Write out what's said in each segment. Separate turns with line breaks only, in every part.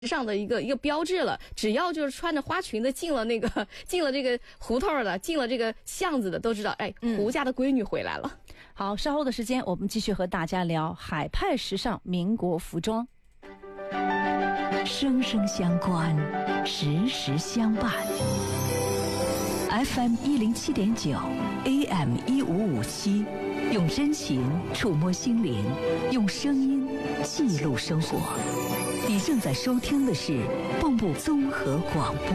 上的一个标志了，只要就是穿着花裙子进了这个胡同的，进了这个巷子的，都知道，哎，胡家的闺女回来了。
好，稍后的时间我们继续和大家聊海派时尚民国服装，
生生相关，时时相伴。FM 107.9 AM 1557，用真情触摸心灵，用声音记录生活。你正在收听的是蚌埠综合广播。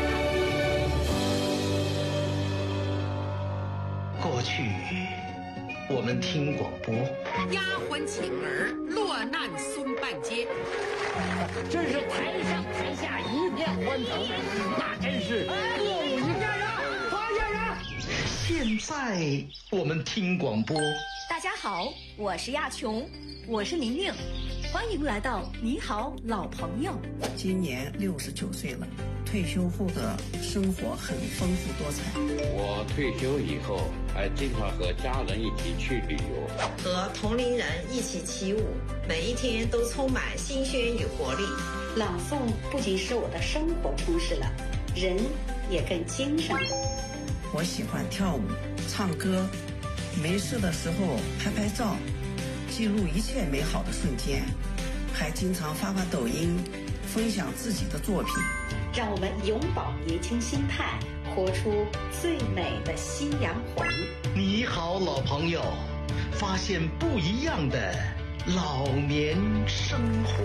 过去我们听广播，
丫鬟请儿落难松半街，
真是台上台下一片欢腾，那真是歌舞一片啊！花月人。
现在我们听广播。
大家好，我是亚琼，我是宁宁，欢迎来到你好老朋友。
今年69岁了，退休后的生活很丰富多彩。
我退休以后还经常和家人一起去旅游，
和同龄人一起起舞，每一天都充满新鲜与活力。
朗诵不仅使我的生活充实了，人也更精神了。
我喜欢跳舞、唱歌，没事的时候拍拍照，记录一切美好的瞬间，还经常发抖音，分享自己的作品。
让我们永葆年轻心态，活出最美的夕阳红。
你好老朋友，发现不一样的老年生活。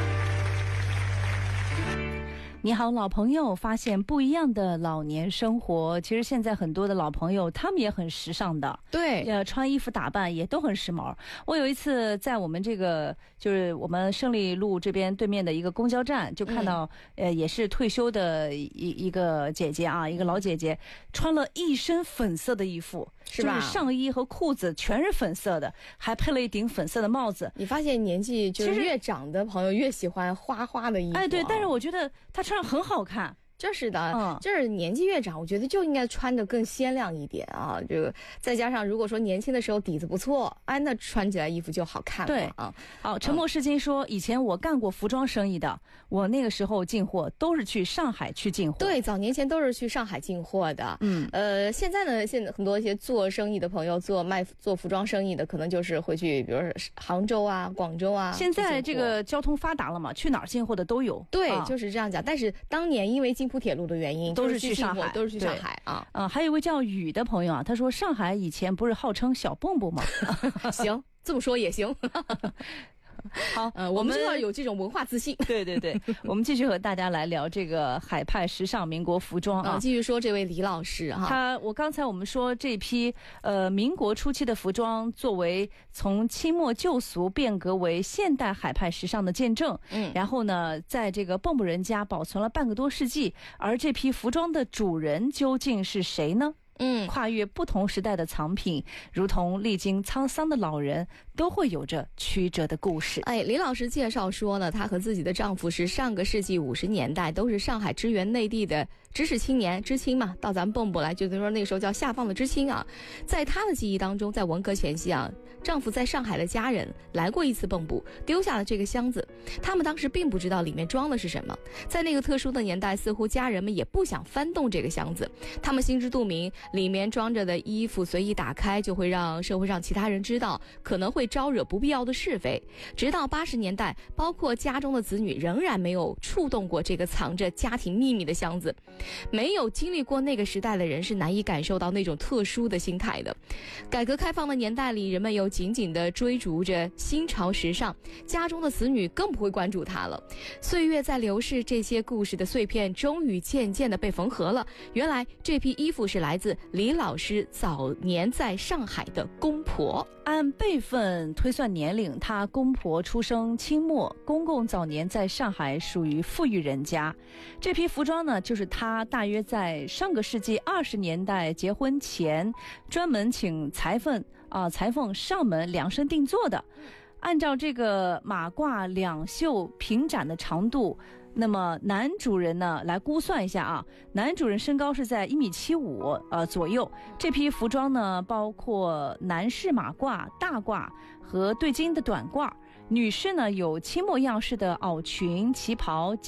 你好老朋友，发现不一样的老年生活。其实现在很多的老朋友他们也很时尚的，
对，
穿衣服打扮也都很时髦。我有一次在我们这个就是我们胜利路这边对面的一个公交站，就看到也是退休的一个姐姐啊，一个老姐姐，穿了一身粉色的衣服，
是吧？
就是上衣和裤子全是粉色的，还配了一顶粉色的帽子。
你发现年纪就是越长的朋友越喜欢花花的衣服，
哎，对，但是我觉得她穿上很好看。
就是的，就是年纪越长，我觉得就应该穿得更鲜亮一点啊。这个再加上如果说年轻的时候底子不错，哎，那穿起来衣服就好看了。
对啊。好，沉默是金说，以前我干过服装生意的，我那个时候进货都是去上海去进货。
对，早年前都是去上海进货的。现在呢，现在很多一些做生意的朋友，做服装生意的，可能就是会去，比如说杭州啊、广州啊。
现在这个交通发达了嘛，去哪儿进货的都有。
对，就是这样讲。但是当年因为京浦铁路的原因，
都是去上海，
都是去上海啊。
还有一位叫雨的朋友啊，他说上海以前不是号称小蚌埠吗？
行，这么说也行。
好，
我们就要有这种文化自信。
对对对，我们继续和大家来聊这个海派时尚民国服装啊。
继续说这位李老师哈，
刚才我们说这批民国初期的服装，作为从清末旧俗变革为现代海派时尚的见证。然后呢，在这个蚌埠人家保存了半个多世纪，而这批服装的主人究竟是谁呢？跨越不同时代的藏品，如同历经沧桑的老人，都会有着曲折的故事。
哎，李老师介绍说呢，她和自己的丈夫是上个世纪50年代都是上海支援内地的知识青年，知青嘛，到咱们蚌埠来，就等于说那个时候叫下放的知青啊。在她的记忆当中，在文革前夕啊，丈夫在上海的家人来过一次蚌埠，丢下了这个箱子，他们当时并不知道里面装的是什么。在那个特殊的年代，似乎家人们也不想翻动这个箱子，他们心知肚明，里面装着的衣服随意打开就会让社会上其他人知道，可能会招惹不必要的是非。直到80年代，包括家中的子女仍然没有触动过这个藏着家庭秘密的箱子。没有经历过那个时代的人是难以感受到那种特殊的心态的。改革开放的年代里，人们又紧紧地追逐着新潮时尚，家中的子女更不会关注它了。岁月在流逝，这些故事的碎片终于渐渐地被缝合了。原来这批衣服是来自李老师早年在上海的公婆。
按辈分推算年龄，他公婆出生清末，公公早年在上海属于富裕人家。这批服装呢，就是他大约在上个世纪20年代结婚前专门请裁缝上门量身定做的。按照这个马褂两袖平展的长度，那么男主人呢，来估算一下啊，男主人身高是在1.75米左右。这批服装呢，包括男士马褂、大褂和对襟的短褂， 女士呢有清末样式的袄裙、旗袍。